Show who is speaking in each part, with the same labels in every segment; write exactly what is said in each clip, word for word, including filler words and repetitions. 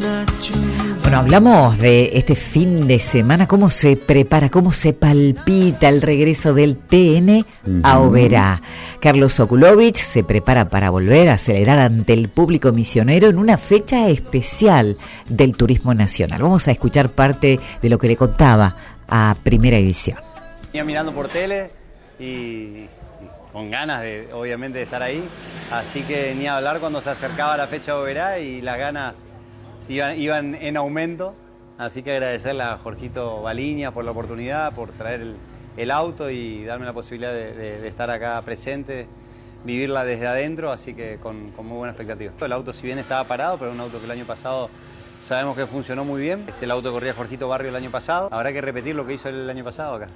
Speaker 1: Bueno, hablamos de este fin de semana, cómo se prepara, cómo se palpita el regreso del T N a Oberá. Carlos Sokulovich se prepara para volver a acelerar ante el público misionero en una fecha especial del turismo nacional. Vamos a escuchar parte de lo que le contaba a Primera Edición.
Speaker 2: Venía mirando por tele y, y con ganas de, obviamente, de estar ahí, así que ni a hablar cuando se acercaba la fecha de Oberá y las ganas Iban, iban en aumento, así que agradecerle a Jorgito Baliña por la oportunidad, por traer el, el auto y darme la posibilidad de, de, de estar acá presente, vivirla desde adentro, así que con, con muy buena expectativa. El auto, si bien estaba parado, pero es un auto que el año pasado sabemos que funcionó muy bien. Es el auto que corría Jorgito Barrio el año pasado. Habrá que repetir lo que hizo el año pasado acá.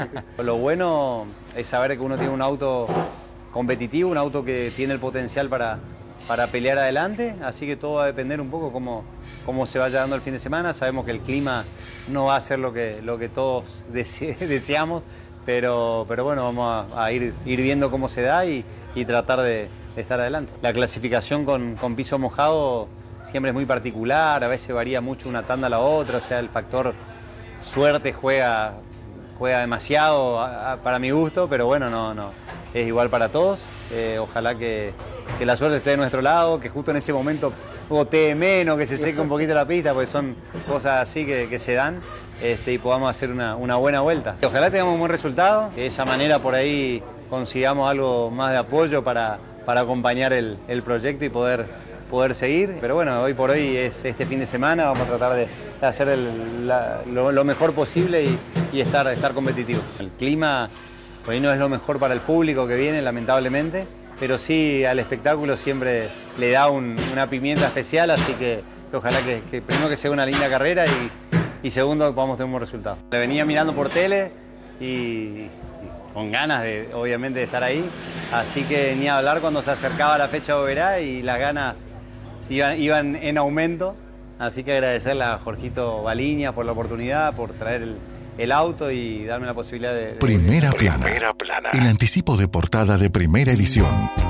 Speaker 2: Lo bueno es saber que uno tiene un auto competitivo, un auto que tiene el potencial para... para pelear adelante, así que todo va a depender un poco cómo, cómo se vaya dando el fin de semana. Sabemos que el clima no va a ser lo que, lo que todos dese, deseamos, pero, pero bueno, vamos a, a ir, ir viendo cómo se da y, y tratar de, de estar adelante. La clasificación con, con piso mojado siempre es muy particular, a veces varía mucho una tanda a la otra, o sea, el factor suerte juega, juega demasiado a, a, para mi gusto, pero bueno, no, no, es igual para todos. Eh, ojalá que, que la suerte esté de nuestro lado, que justo en ese momento gotee menos, que se seque un poquito la pista, porque son cosas así que, que se dan, este, y podamos hacer una, una buena vuelta. Ojalá tengamos un buen resultado, que de esa manera por ahí consigamos algo más de apoyo para, para acompañar el, el proyecto y poder, poder seguir. Pero bueno, hoy por hoy es este fin de semana, vamos a tratar de, de hacer el, la, lo, lo mejor posible y, y estar, estar competitivos. El clima hoy no es lo mejor para el público que viene, lamentablemente, pero sí al espectáculo siempre le da un, una pimienta especial, así que, que ojalá que, que primero que sea una linda carrera y, y segundo que podamos tener un buen resultado. Le venía mirando por tele y, y con ganas de, obviamente, de estar ahí, así que ni a hablar cuando se acercaba la fecha de Oberá y las ganas iban, iban en aumento, así que agradecerle a Jorgito Baliña por la oportunidad, por traer el el auto y darme la posibilidad de... de...
Speaker 3: Primera Plana. Primera Plana. El anticipo de portada de Primera Edición.